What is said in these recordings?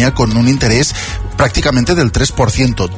España con un interés prácticamente del 3%,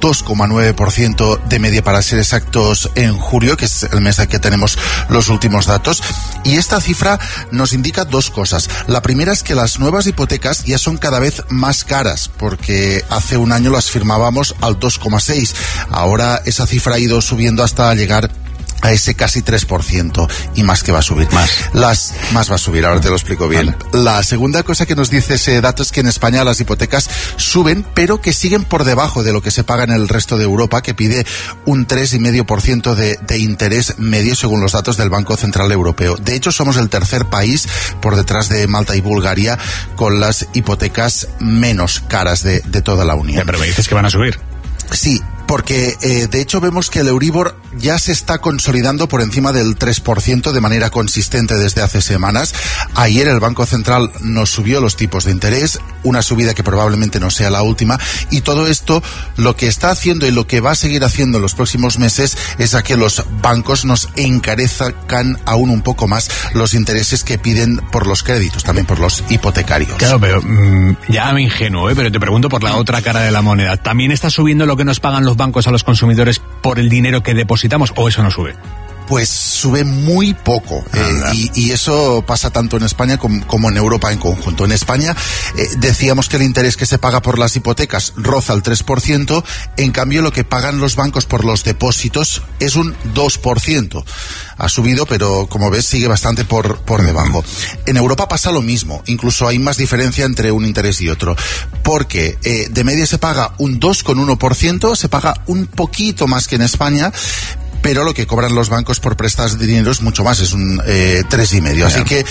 2,9% de media para ser exactos en julio, que es el mes en que tenemos los últimos datos. Y esta cifra nos indica dos cosas. La primera es que las nuevas hipotecas ya son cada vez más caras, porque hace un año las firmábamos al 2,6%. Ahora esa cifra ha ido subiendo hasta llegar a ese casi 3%, y más que va a subir. Más va a subir, ahora te lo explico bien. Vale. La segunda cosa que nos dice ese dato es que en España las hipotecas suben, pero que siguen por debajo de lo que se paga en el resto de Europa, que pide un 3,5% de interés medio según los datos del Banco Central Europeo. De hecho, somos el tercer país por detrás de Malta y Bulgaria con las hipotecas menos caras de toda la Unión. Pero me dices que van a subir. Sí, porque de hecho vemos que el Euribor ya se está consolidando por encima del 3% de manera consistente desde hace semanas. Ayer el Banco Central nos subió los tipos de interés, una subida que probablemente no sea la última, y todo esto lo que está haciendo y lo que va a seguir haciendo en los próximos meses es a que los bancos nos encarezcan aún un poco más los intereses que piden por los créditos, también por los hipotecarios. Claro, pero ya me ingenuo, pero te pregunto por la otra cara de la moneda. ¿También está subiendo lo que nos pagan los bancos a los consumidores por el dinero que depositamos, o eso no sube? Pues sube muy poco, y eso pasa tanto en España como en Europa en conjunto. En España decíamos que el interés que se paga por las hipotecas roza el 3%, en cambio lo que pagan los bancos por los depósitos es un 2%. Ha subido, pero como ves sigue bastante por debajo. En Europa pasa lo mismo, incluso hay más diferencia entre un interés y otro, porque de media se paga un 2,1%, se paga un poquito más que en España, pero lo que cobran los bancos por prestar dinero es mucho más, es un 3,5%. Así que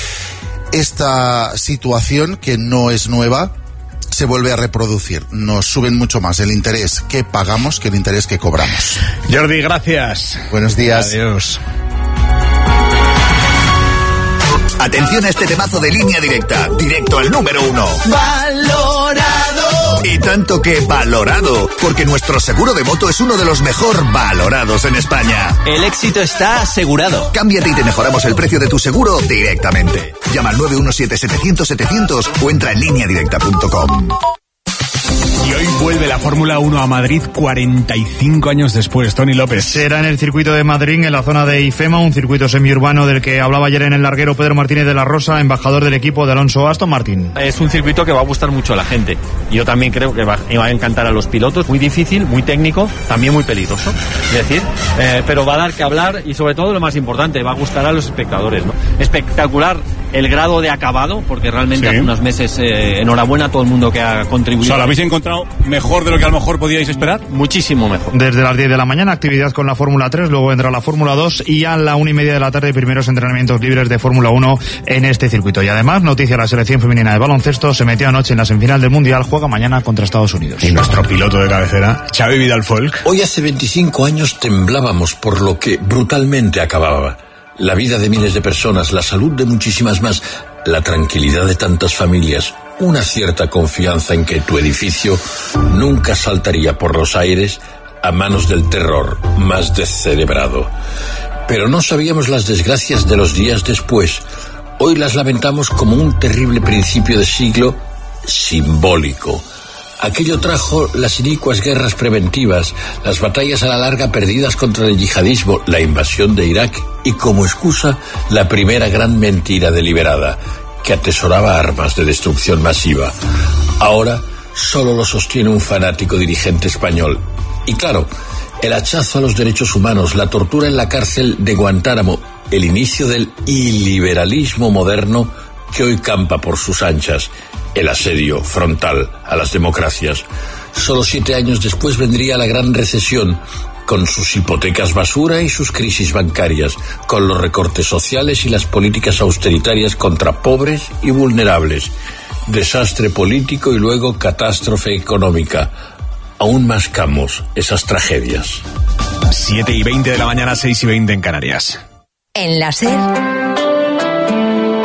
esta situación, que no es nueva, se vuelve a reproducir. Nos suben mucho más el interés que pagamos que el interés que cobramos. Jordi, gracias. Buenos días. Adiós. Atención a este temazo de Línea Directa, directo al número 1. ¡Valorado! Y tanto que valorado, porque nuestro seguro de moto es uno de los mejor valorados en España. El éxito está asegurado. Cámbiate y te mejoramos el precio de tu seguro directamente. Llama al 917-700-700 o entra en lineadirecta.com. Y hoy vuelve la Fórmula 1 a Madrid 45 años después. Tony López. Será en el circuito de Madrid, en la zona de IFEMA, un circuito semiurbano del que hablaba ayer en el larguero Pedro Martínez de la Rosa, embajador del equipo de Alonso Aston Martin. Es un circuito que va a gustar mucho a la gente. Yo también creo que va a encantar a los pilotos. Muy difícil, muy técnico, también muy peligroso. Es decir, pero va a dar que hablar y sobre todo lo más importante, va a gustar a los espectadores, ¿no? Espectacular el grado de acabado, porque realmente hace unos meses, enhorabuena a todo el mundo que ha contribuido. O sea, ¿lo habéis encontrado mejor de lo que a lo mejor podíais esperar? Muchísimo mejor. Desde las 10 de la mañana, actividad con la Fórmula 3, luego entra la Fórmula 2 y a la 1:30 de la tarde, primeros entrenamientos libres de Fórmula 1 en este circuito. Y además, noticia, la selección femenina de baloncesto se metió anoche en la semifinal del Mundial, juega mañana contra Estados Unidos. Y nuestro piloto de cabecera, Xavi Vidal-Folk. Hoy hace 25 años temblábamos por lo que brutalmente acababa. La vida de miles de personas, la salud de muchísimas más, la tranquilidad de tantas familias, una cierta confianza en que tu edificio nunca saltaría por los aires a manos del terror más descerebrado. Pero no sabíamos las desgracias de los días después. Hoy las lamentamos como un terrible principio de siglo simbólico. Aquello trajo las inicuas guerras preventivas, las batallas a la larga perdidas contra el yihadismo, la invasión de Irak y como excusa la primera gran mentira deliberada, que atesoraba armas de destrucción masiva. Ahora solo lo sostiene un fanático dirigente español. Y claro, el hachazo a los derechos humanos, la tortura en la cárcel de Guantánamo, el inicio del iliberalismo moderno que hoy campa por sus anchas, el asedio frontal a las democracias. Solo 7 años después vendría la gran recesión, con sus hipotecas basura y sus crisis bancarias, con los recortes sociales y las políticas austeritarias contra pobres y vulnerables, desastre político y luego catástrofe económica. Aún mascamos esas tragedias. 7:20 de la mañana, 6:20 en Canarias. En la SER.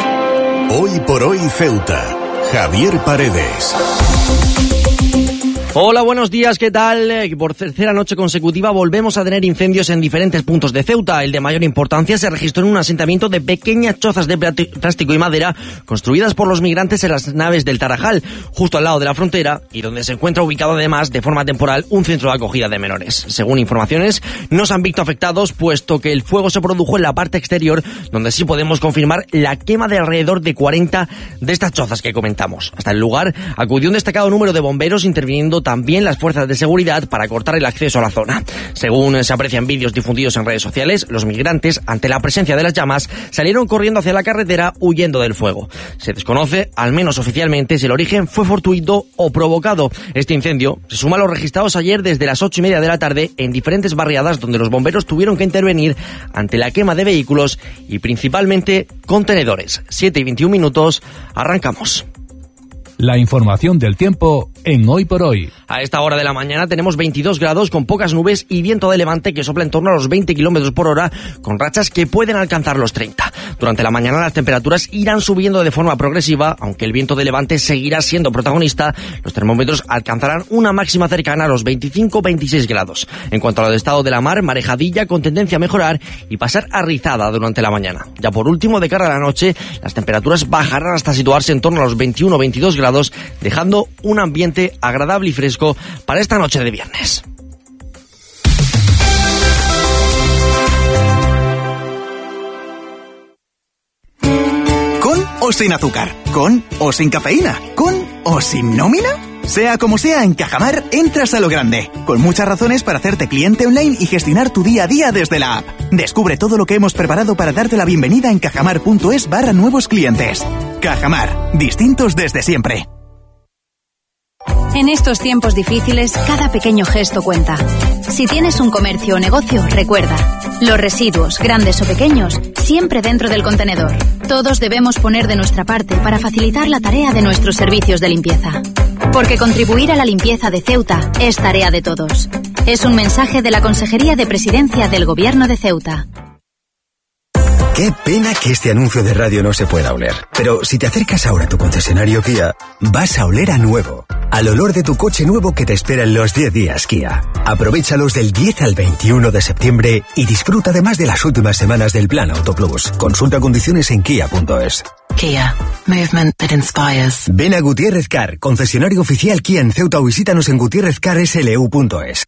Hoy por hoy Ceuta. Javier Paredes. Hola, buenos días, ¿qué tal? Por tercera noche consecutiva volvemos a tener incendios en diferentes puntos de Ceuta. El de mayor importancia se registró en un asentamiento de pequeñas chozas de plástico y madera construidas por los migrantes en las naves del Tarajal, justo al lado de la frontera, y donde se encuentra ubicado además de forma temporal un centro de acogida de menores. Según informaciones, no se han visto afectados, puesto que el fuego se produjo en la parte exterior, donde sí podemos confirmar la quema de alrededor de 40 de estas chozas que comentamos. Hasta el lugar acudió un destacado número de bomberos, interviniendo también las fuerzas de seguridad para cortar el acceso a la zona. Según se aprecian vídeos difundidos en redes sociales, los migrantes, ante la presencia de las llamas, salieron corriendo hacia la carretera huyendo del fuego. Se desconoce, al menos oficialmente, si el origen fue fortuito o provocado. Este incendio se suma a los registrados ayer desde las 8:30 de la tarde en diferentes barriadas donde los bomberos tuvieron que intervenir ante la quema de vehículos y principalmente contenedores. 7:21, arrancamos. La información del tiempo en Hoy por Hoy. A esta hora de la mañana tenemos 22 grados con pocas nubes y viento de levante que sopla en torno a los 20 kilómetros por hora, con rachas que pueden alcanzar los 30. Durante la mañana las temperaturas irán subiendo de forma progresiva, aunque el viento de levante seguirá siendo protagonista. Los termómetros alcanzarán una máxima cercana a los 25-26 grados. En cuanto al estado de la mar, marejadilla con tendencia a mejorar y pasar a rizada durante la mañana. Ya por último, de cara a la noche, las temperaturas bajarán hasta situarse en torno a los 21-22 grados, dejando un ambiente agradable y fresco para esta noche de viernes. ¿Con o sin azúcar? ¿Con o sin cafeína? ¿Con o sin nómina? Sea como sea, en Cajamar entras a lo grande, con muchas razones para hacerte cliente online y gestionar tu día a día desde la app. Descubre todo lo que hemos preparado para darte la bienvenida en cajamar.es/nuevos clientes. Cajamar, distintos desde siempre. En estos tiempos difíciles, cada pequeño gesto cuenta. Si tienes un comercio o negocio, recuerda, los residuos, grandes o pequeños, siempre dentro del contenedor. Todos debemos poner de nuestra parte para facilitar la tarea de nuestros servicios de limpieza. Porque contribuir a la limpieza de Ceuta es tarea de todos. Es un mensaje de la Consejería de Presidencia del Gobierno de Ceuta. Qué pena que este anuncio de radio no se pueda oler. Pero si te acercas ahora a tu concesionario Kia, vas a oler a nuevo. Al olor de tu coche nuevo que te espera en los 10 días Kia. Aprovéchalos del 10 al 21 de septiembre y disfruta además de las últimas semanas del Plan Auto Plus. Consulta condiciones en kia.es. Kia. Movement that inspires. Ven a Gutiérrez Car, concesionario oficial Kia en Ceuta, o visítanos en gutierrezcarslu.es.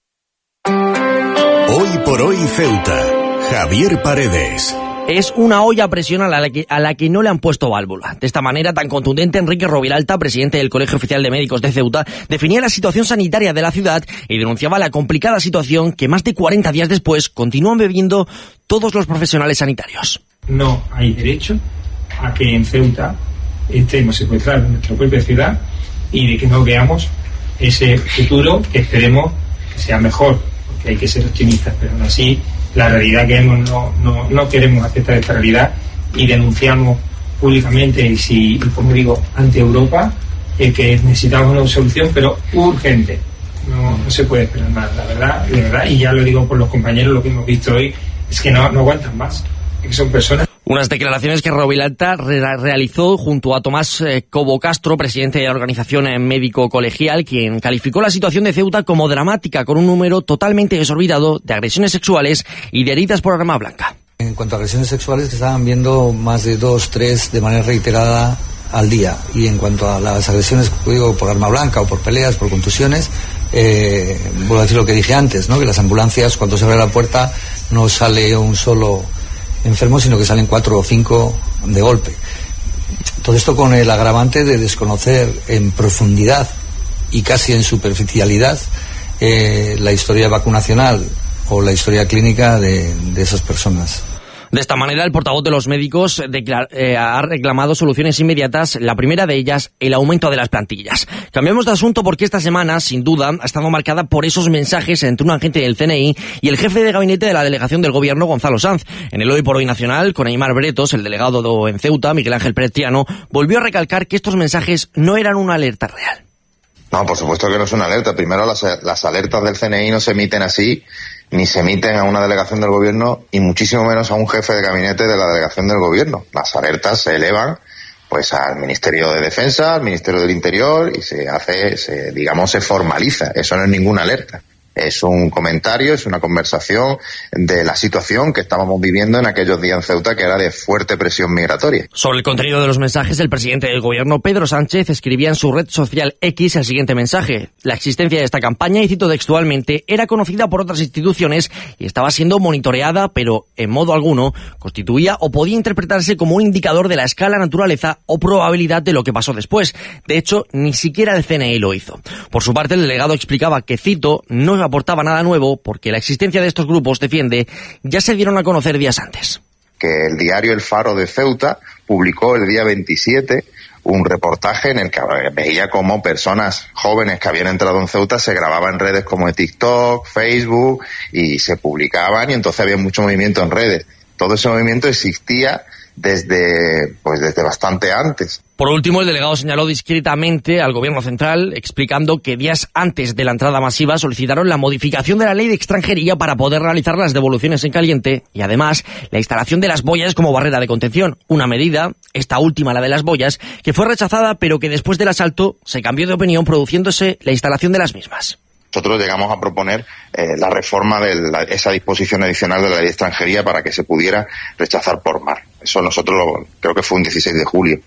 Hoy por Hoy Ceuta. Javier Paredes. Es una olla a presión a la que no le han puesto válvula. De esta manera tan contundente, Enrique Roviralta, presidente del Colegio Oficial de Médicos de Ceuta, definía la situación sanitaria de la ciudad y denunciaba la complicada situación que más de 40 días después continúan viviendo todos los profesionales sanitarios. No hay derecho a que en Ceuta estemos secuestrados en nuestra propia ciudad y de que no veamos ese futuro que esperemos que sea mejor, porque hay que ser optimistas, pero aún así la realidad que vemos no queremos aceptar esta realidad y denunciamos públicamente y como digo, ante Europa, que necesitamos una solución, pero urgente. No se puede esperar más, la verdad, de verdad, y ya lo digo por los compañeros, lo que hemos visto hoy es que no aguantan más, es que son personas. Unas declaraciones que Roviralta realizó junto a Tomás Cobo Castro, presidente de la organización médico colegial, quien calificó la situación de Ceuta como dramática, con un número totalmente desorbitado de agresiones sexuales y de heridas por arma blanca. En cuanto a agresiones sexuales, que estaban viendo más de 2, 3 de manera reiterada al día. Y en cuanto a las agresiones, digo, por arma blanca o por peleas, por contusiones, vuelvo a decir lo que dije antes, ¿no? Que las ambulancias, cuando se abre la puerta, no sale un solo enfermo, sino que salen 4 o 5 de golpe. Todo esto con el agravante de desconocer en profundidad y casi en superficialidad la historia vacunacional o la historia clínica de esas personas. De esta manera, el portavoz de los médicos ha reclamado soluciones inmediatas, la primera de ellas, el aumento de las plantillas. Cambiamos de asunto porque esta semana, sin duda, ha estado marcada por esos mensajes entre un agente del CNI y el jefe de gabinete de la delegación del gobierno, Gonzalo Sanz. En el Hoy por Hoy Nacional, con Aymar Bretos, el delegado en Ceuta, Miguel Ángel Prestiano, volvió a recalcar que estos mensajes no eran una alerta real. No, por supuesto que no es una alerta. Primero, las alertas del CNI no se emiten así, ni se emiten a una delegación del gobierno y muchísimo menos a un jefe de gabinete de la delegación del gobierno. Las alertas se elevan pues al Ministerio de Defensa, al Ministerio del Interior, y se formaliza. Eso no es ninguna alerta. Es un comentario, es una conversación de la situación que estábamos viviendo en aquellos días en Ceuta, que era de fuerte presión migratoria. Sobre el contenido de los mensajes, el presidente del gobierno, Pedro Sánchez, escribía en su red social X el siguiente mensaje: la existencia de esta campaña, y cito textualmente, era conocida por otras instituciones y estaba siendo monitoreada, pero en modo alguno constituía o podía interpretarse como un indicador de la escala, naturaleza o probabilidad de lo que pasó después. De hecho, ni siquiera el CNI lo hizo. Por su parte, el delegado explicaba que, cito, no aportaba nada nuevo porque la existencia de estos grupos, defiende, ya se dieron a conocer días antes. Que el diario El Faro de Ceuta publicó el día 27 un reportaje en el que veía cómo personas jóvenes que habían entrado en Ceuta se grababan en redes como TikTok, Facebook, y se publicaban, y entonces había mucho movimiento en redes. Todo ese movimiento existía desde bastante antes. Por último, el delegado señaló discretamente al gobierno central, explicando que días antes de la entrada masiva solicitaron la modificación de la ley de extranjería para poder realizar las devoluciones en caliente y, además, la instalación de las boyas como barrera de contención. Una medida, esta última, la de las boyas, que fue rechazada, pero que después del asalto se cambió de opinión, produciéndose la instalación de las mismas. Nosotros llegamos a proponer la reforma de esa disposición adicional de la ley de extranjería para que se pudiera rechazar por mar. Eso nosotros creo que fue un 16 de julio.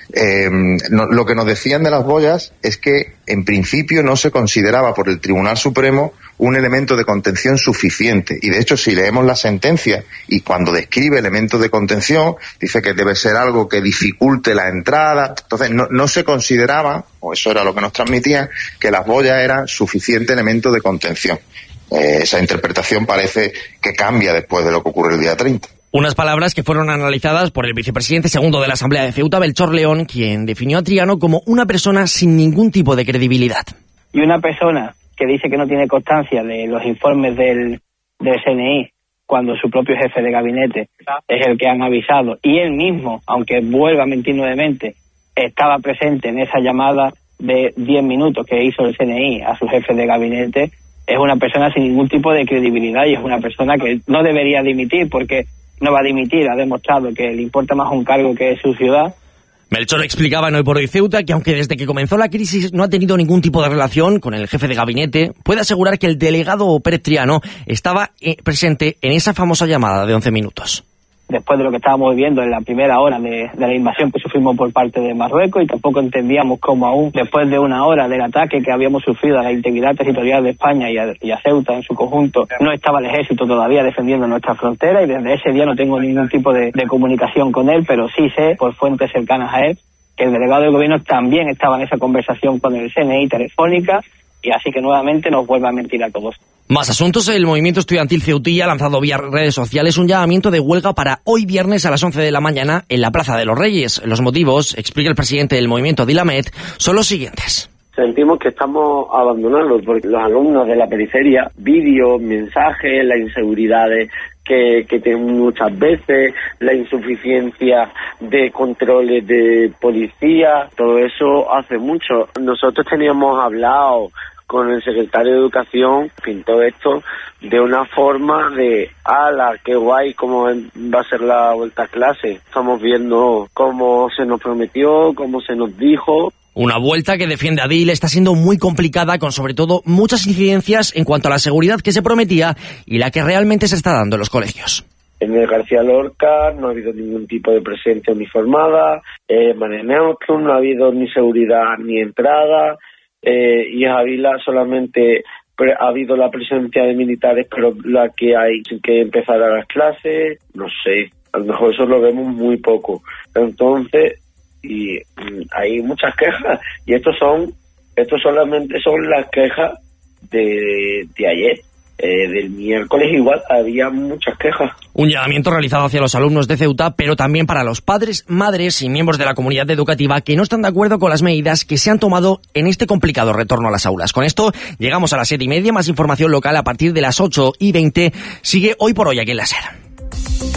Lo que nos decían de las boyas es que en principio no se consideraba por el Tribunal Supremo un elemento de contención suficiente. Y de hecho, si leemos la sentencia y cuando describe elementos de contención, dice que debe ser algo que dificulte la entrada. Entonces no se consideraba, o eso era lo que nos transmitían, que las boyas eran suficiente elemento de contención. Esa interpretación parece que cambia después de lo que ocurre el día 30. Unas palabras que fueron analizadas por el vicepresidente segundo de la Asamblea de Ceuta, Melchor León, quien definió a Triano como una persona sin ningún tipo de credibilidad. Y una persona que dice que no tiene constancia de los informes del CNI, cuando su propio jefe de gabinete es el que han avisado, y él mismo, aunque vuelva a mentir nuevamente, estaba presente en esa llamada de 10 minutos que hizo el CNI a su jefe de gabinete, es una persona sin ningún tipo de credibilidad y es una persona que no debería dimitir, porque no va a dimitir, ha demostrado que le importa más un cargo que su ciudad. Melchor explicaba en Hoy por Hoy Ceuta que aunque desde que comenzó la crisis no ha tenido ningún tipo de relación con el jefe de gabinete, puede asegurar que el delegado Pérez Triano estaba presente en esa famosa llamada de 11 minutos. Después de lo que estábamos viviendo en la primera hora de la invasión que sufrimos por parte de Marruecos, y tampoco entendíamos cómo aún después de una hora del ataque que habíamos sufrido a la integridad territorial de España y a Ceuta en su conjunto, no estaba el ejército todavía defendiendo nuestra frontera, y desde ese día no tengo ningún tipo de comunicación con él, pero sí sé por fuentes cercanas a él que el delegado del gobierno también estaba en esa conversación con el CNI telefónica, y así que nuevamente nos vuelve a mentir a todos. Más asuntos. El movimiento estudiantil ceutí ha lanzado vía redes sociales un llamamiento de huelga para hoy viernes a las 11 de la mañana en la Plaza de los Reyes. Los motivos, explica el presidente del movimiento, Dilamet, son los siguientes. Sentimos que estamos abandonados porque los alumnos de la periferia, vídeos, mensajes, las inseguridades que tienen muchas veces, la insuficiencia de controles de policía, todo eso hace mucho. Nosotros teníamos hablado con el secretario de Educación, pintó esto de una forma de ¡ala, qué guay! ¿Cómo va a ser la vuelta a clase? Estamos viendo cómo se nos prometió, cómo se nos dijo. Una vuelta que, defiende Adil, está siendo muy complicada, con sobre todo muchas incidencias en cuanto a la seguridad que se prometía y la que realmente se está dando en los colegios. En el García Lorca no ha habido ningún tipo de presencia uniformada, en Neutron no ha habido ni seguridad ni entrada, y en Ávila solamente ha habido la presencia de militares, pero la que hay sin que empezara las clases, no sé, a lo mejor eso lo vemos muy poco. Entonces, y hay muchas quejas, y esto solamente son las quejas de ayer. Del miércoles igual había muchas quejas. Un llamamiento realizado hacia los alumnos de Ceuta, pero también para los padres, madres y miembros de la comunidad educativa que no están de acuerdo con las medidas que se han tomado en este complicado retorno a las aulas. Con esto llegamos a las 7:30, más información local a partir de las 8:20. Sigue Hoy por Hoy aquí en la SER.